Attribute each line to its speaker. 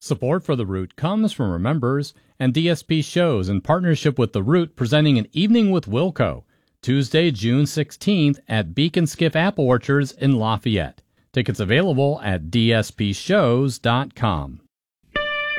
Speaker 1: Support for The Root comes from our members and DSP Shows in partnership with The Root presenting an Evening with Wilco, Tuesday, June 16th at Beacon Skiff Apple Orchards in Lafayette. Tickets available at dspshows.com.